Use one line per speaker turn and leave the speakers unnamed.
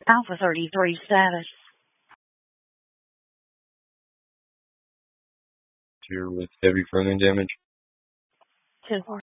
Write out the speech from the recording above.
Alpha 33 status.
Here with heavy front end damage.
2-4.